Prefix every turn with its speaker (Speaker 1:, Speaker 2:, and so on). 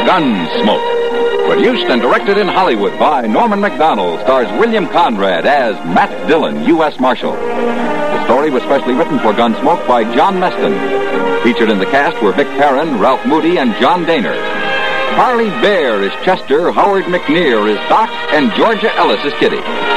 Speaker 1: Gunsmoke. Produced and directed in Hollywood by Norman Macdonald, stars William Conrad as Matt Dillon, U.S. Marshal. The story was specially written for Gunsmoke by John Meston. Featured in the cast were Vic Perrin, Ralph Moody, and John Daner. Harley Bear is Chester, Howard McNear is Doc, and Georgia Ellis is Kitty.